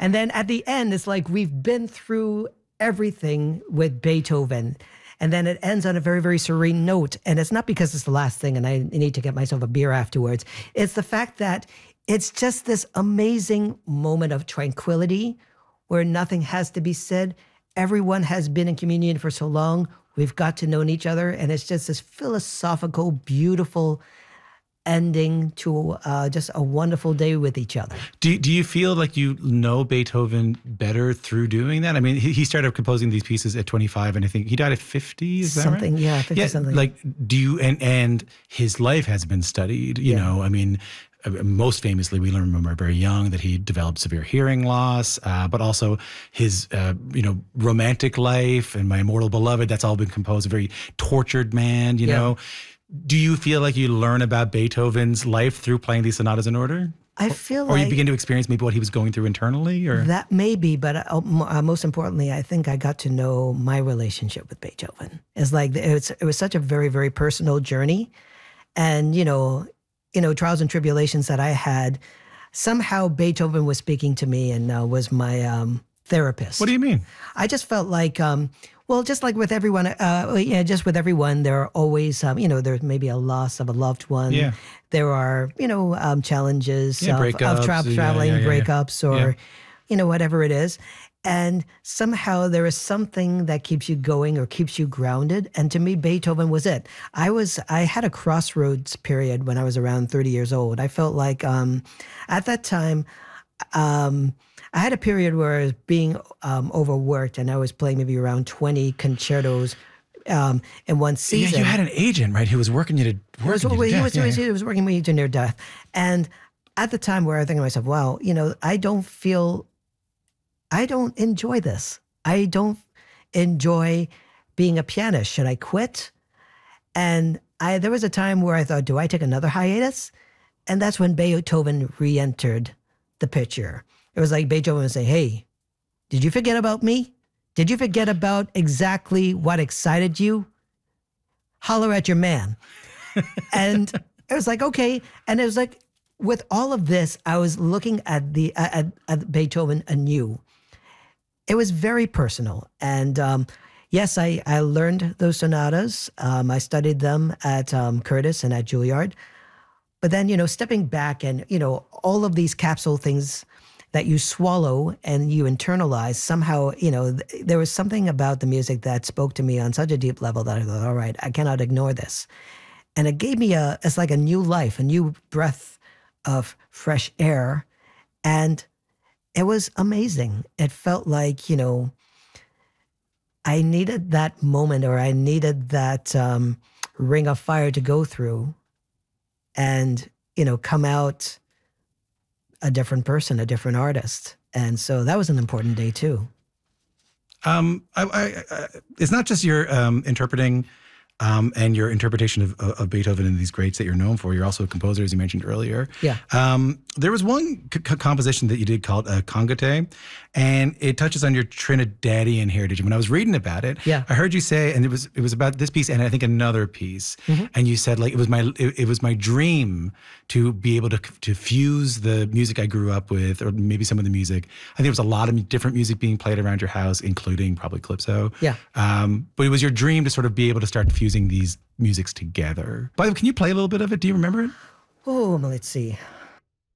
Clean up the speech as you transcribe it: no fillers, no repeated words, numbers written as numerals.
And then at the end, it's like we've been through everything with Beethoven. And then it ends on a very, very serene note. And it's not because it's the last thing and I need to get myself a beer afterwards. It's the fact that it's just this amazing moment of tranquility where nothing has to be said. Everyone has been in communion for so long. We've got to know each other. And it's just this philosophical, beautiful ending to just a wonderful day with each other. Do you feel like you know Beethoven better through doing that? I mean, he started composing these pieces at 25, and I think he died at 50. Is that something, right? Yeah, 50 something. Like, do you and his life has been studied? You know, I mean. Most famously, we learn when we're very young that he developed severe hearing loss, but also his, romantic life and My Immortal Beloved, that's all been composed, a very tortured man, you know. Do you feel like you learn about Beethoven's life through playing these sonatas in order? I feel or like... you begin to experience maybe what he was going through internally? Or that may be, but most importantly, I think I got to know my relationship with Beethoven. It's like, it was such a very, very personal journey. And, trials and tribulations that I had, somehow Beethoven was speaking to me and was my therapist. What do you mean? I just felt like, just like with everyone, just with everyone, there are always, there's maybe a loss of a loved one. Yeah. There are, challenges of traveling, breakups, or, whatever it is. And somehow there is something that keeps you going or keeps you grounded. And to me, Beethoven was it. I had a crossroads period when I was around 30 years old. I felt like at that time, I had a period where I was being overworked, and I was playing maybe around 20 concertos in one season. Yeah, you had an agent, right? Who was working you to work. He was working me to near death. And at the time where I think to myself, wow, I don't enjoy this. I don't enjoy being a pianist. Should I quit? And there was a time where I thought, do I take another hiatus? And that's when Beethoven re-entered the picture. It was like Beethoven would say, hey, did you forget about me? Did you forget about exactly what excited you? Holler at your man. And it was like, okay. And it was like, with all of this, I was looking at at Beethoven anew. It was very personal. And yes, I learned those sonatas. I studied them at Curtis and at Juilliard. But then, stepping back and, all of these capsule things that you swallow and you internalize, somehow, there was something about the music that spoke to me on such a deep level that I thought, all right, I cannot ignore this. And it gave me it's like a new life, a new breath of fresh air. And it was amazing. It felt like, I needed that moment, or I needed that ring of fire to go through and, come out a different person, a different artist. And so that was an important day too. It's not just your interpreting and your interpretation of Beethoven and these greats that you're known for. You're also a composer, as you mentioned earlier. Yeah. There was one composition that you did called Congate, and it touches on your Trinidadian heritage. And when I was reading about it, I heard you say, and it was about this piece and I think another piece, and you said, like, it was my dream to be able to fuse the music I grew up with, or maybe some of the music. I think there was a lot of different music being played around your house, including probably Calypso. Yeah. But it was your dream to sort of be able to start fusing these musics together. By the way, can you play a little bit of it? Do you remember it? Oh, let's see.